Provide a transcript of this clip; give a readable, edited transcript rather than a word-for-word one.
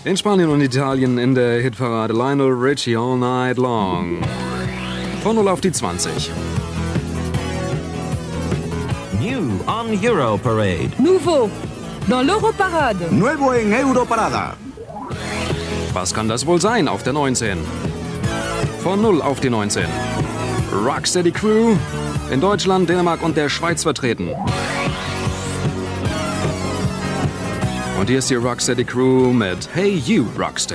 In Spanien und Italien in der Hitparade Lionel Richie All Night Long. Von 0 auf die 20. New on Euro Parade. Nouveau dans l'Europarade. Nuevo en Europarada. Was kann das wohl sein auf der 19? Von 0 auf die 19. Rocksteady Crew, in Deutschland, Dänemark und der Schweiz vertreten. Und hier ist die Rocksteady Crew mit Hey You Rocksteady.